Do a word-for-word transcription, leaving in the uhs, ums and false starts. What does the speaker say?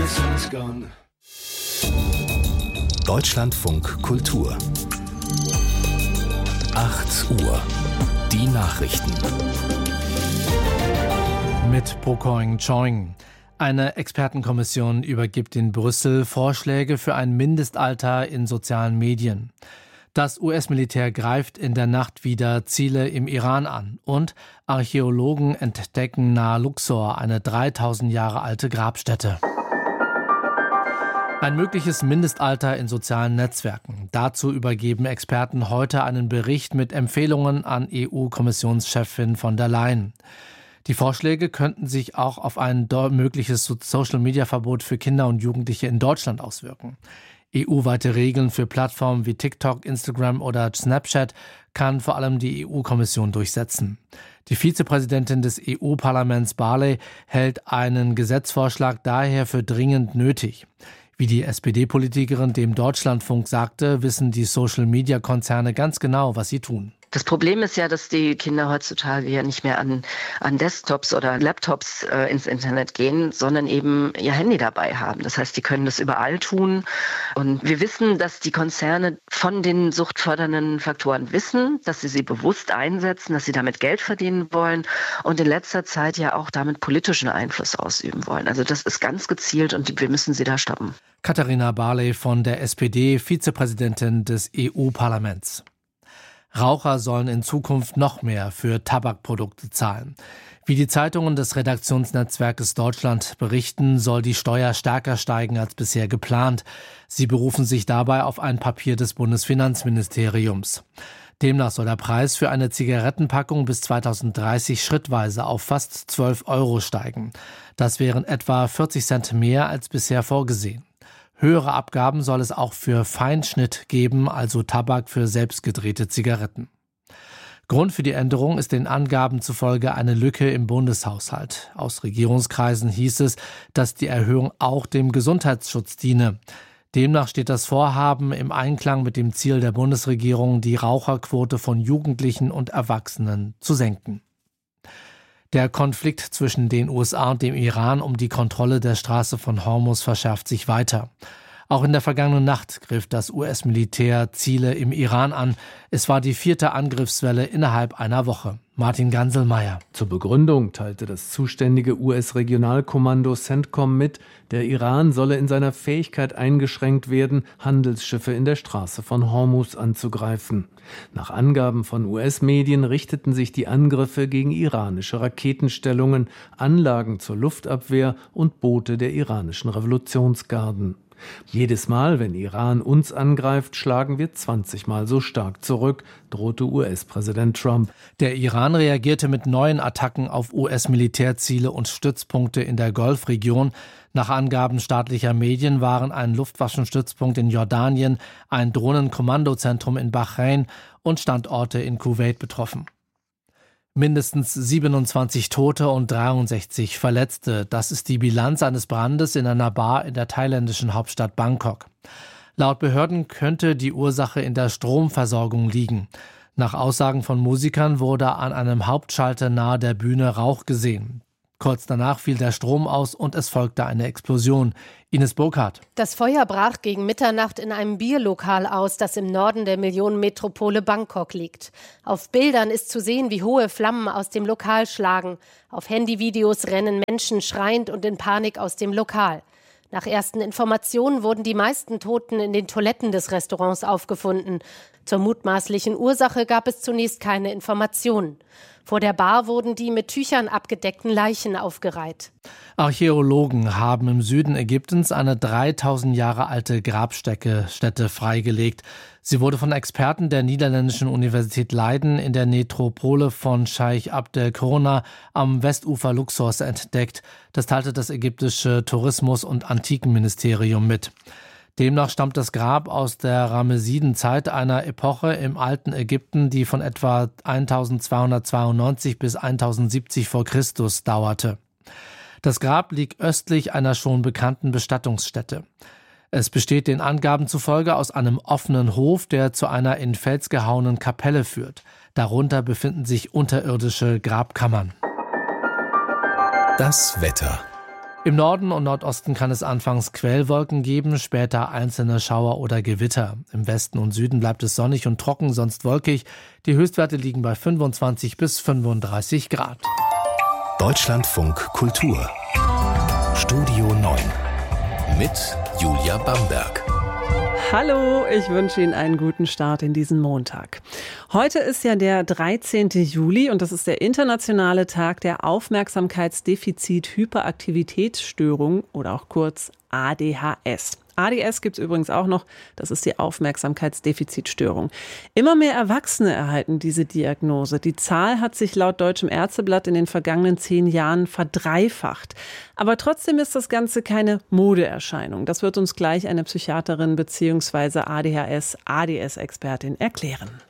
Deutschlandfunk Kultur. acht Uhr. Die Nachrichten. Mit Prokoing Choing. Eine Expertenkommission übergibt in Brüssel Vorschläge für ein Mindestalter in sozialen Medien. Das U S-Militär greift in der Nacht wieder Ziele im Iran an. Und Archäologen entdecken nahe Luxor eine dreitausend Jahre alte Grabstätte. Ein mögliches Mindestalter in sozialen Netzwerken. Dazu übergeben Experten heute einen Bericht mit Empfehlungen an E U-Kommissionschefin von der Leyen. Die Vorschläge könnten sich auch auf ein mögliches Social-Media-Verbot für Kinder und Jugendliche in Deutschland auswirken. E U-weite Regeln für Plattformen wie TikTok, Instagram oder Snapchat kann vor allem die E U-Kommission durchsetzen. Die Vizepräsidentin des E U-Parlaments Barley hält einen Gesetzvorschlag daher für dringend nötig. Wie die S P D-Politikerin dem Deutschlandfunk sagte, wissen die Social-Media-Konzerne ganz genau, was sie tun. Das Problem ist ja, dass die Kinder heutzutage ja nicht mehr an, an Desktops oder Laptops äh, ins Internet gehen, sondern eben ihr Handy dabei haben. Das heißt, die können das überall tun. Und wir wissen, dass die Konzerne von den suchtfördernden Faktoren wissen, dass sie sie bewusst einsetzen, dass sie damit Geld verdienen wollen und in letzter Zeit ja auch damit politischen Einfluss ausüben wollen. Also das ist ganz gezielt und wir müssen sie da stoppen. Katharina Barley von der S P D, Vizepräsidentin des E U-Parlaments. Raucher sollen in Zukunft noch mehr für Tabakprodukte zahlen. Wie die Zeitungen des Redaktionsnetzwerkes Deutschland berichten, soll die Steuer stärker steigen als bisher geplant. Sie berufen sich dabei auf ein Papier des Bundesfinanzministeriums. Demnach soll der Preis für eine Zigarettenpackung bis zweitausenddreißig schrittweise auf fast zwölf Euro steigen. Das wären etwa vierzig Cent mehr als bisher vorgesehen. Höhere Abgaben soll es auch für Feinschnitt geben, also Tabak für selbstgedrehte Zigaretten. Grund für die Änderung ist den Angaben zufolge eine Lücke im Bundeshaushalt. Aus Regierungskreisen hieß es, dass die Erhöhung auch dem Gesundheitsschutz diene. Demnach steht das Vorhaben im Einklang mit dem Ziel der Bundesregierung, die Raucherquote von Jugendlichen und Erwachsenen zu senken. Der Konflikt zwischen den U S A und dem Iran um die Kontrolle der Straße von Hormuz verschärft sich weiter. Auch in der vergangenen Nacht griff das U S-Militär Ziele im Iran an. Es war die vierte Angriffswelle innerhalb einer Woche. Martin Ganselmeier. Zur Begründung teilte das zuständige U S-Regionalkommando CENTCOM mit, der Iran solle in seiner Fähigkeit eingeschränkt werden, Handelsschiffe in der Straße von Hormuz anzugreifen. Nach Angaben von U S-Medien richteten sich die Angriffe gegen iranische Raketenstellungen, Anlagen zur Luftabwehr und Boote der iranischen Revolutionsgarden. Jedes Mal, wenn Iran uns angreift, schlagen wir zwanzig Mal so stark zurück, drohte U S-Präsident Trump. Der Iran reagierte mit neuen Attacken auf U S-Militärziele und Stützpunkte in der Golfregion. Nach Angaben staatlicher Medien waren ein Luftwaffenstützpunkt in Jordanien, ein Drohnenkommandozentrum in Bahrain und Standorte in Kuwait betroffen. Mindestens siebenundzwanzig Tote und dreiundsechzig Verletzte. Das ist die Bilanz eines Brandes in einer Bar in der thailändischen Hauptstadt Bangkok. Laut Behörden könnte die Ursache in der Stromversorgung liegen. Nach Aussagen von Musikern wurde an einem Hauptschalter nahe der Bühne Rauch gesehen. Kurz danach fiel der Strom aus und es folgte eine Explosion. Ines Burkhardt. Das Feuer brach gegen Mitternacht in einem Bierlokal aus, das im Norden der Millionenmetropole Bangkok liegt. Auf Bildern ist zu sehen, wie hohe Flammen aus dem Lokal schlagen. Auf Handyvideos rennen Menschen schreiend und in Panik aus dem Lokal. Nach ersten Informationen wurden die meisten Toten in den Toiletten des Restaurants aufgefunden. Zur mutmaßlichen Ursache gab es zunächst keine Informationen. Vor der Bar wurden die mit Tüchern abgedeckten Leichen aufgereiht. Archäologen haben im Süden Ägyptens eine dreitausend Jahre alte Grabstätte Stätte freigelegt. Sie wurde von Experten der niederländischen Universität Leiden in der Nekropole von Scheich Abdel Corona am Westufer Luxors entdeckt. Das teilte das ägyptische Tourismus- und Antikenministerium mit. Demnach stammt das Grab aus der Ramessidenzeit, einer Epoche im alten Ägypten, die von etwa eintausendzweihundertzweiundneunzig bis eintausendsiebzig vor Christus dauerte. Das Grab liegt östlich einer schon bekannten Bestattungsstätte. Es besteht den Angaben zufolge aus einem offenen Hof, der zu einer in Fels gehauenen Kapelle führt. Darunter befinden sich unterirdische Grabkammern. Das Wetter. Im Norden und Nordosten kann es anfangs Quellwolken geben, später einzelne Schauer oder Gewitter. Im Westen und Süden bleibt es sonnig und trocken, sonst wolkig. Die Höchstwerte liegen bei fünfundzwanzig bis fünfunddreißig Grad. Deutschlandfunk Kultur. Studio neun. Mit Julia Bamberg. Hallo, ich wünsche Ihnen einen guten Start in diesen Montag. Heute ist ja der dreizehnten Juli und das ist der internationale Tag der Aufmerksamkeitsdefizit-Hyperaktivitätsstörung oder auch kurz A D H S. A D S gibt es übrigens auch noch, das ist die Aufmerksamkeitsdefizitstörung. Immer mehr Erwachsene erhalten diese Diagnose. Die Zahl hat sich laut Deutschem Ärzteblatt in den vergangenen zehn Jahren verdreifacht. Aber trotzdem ist das Ganze keine Modeerscheinung. Das wird uns gleich eine Psychiaterin bzw. A D H S-A D S-Expertin erklären.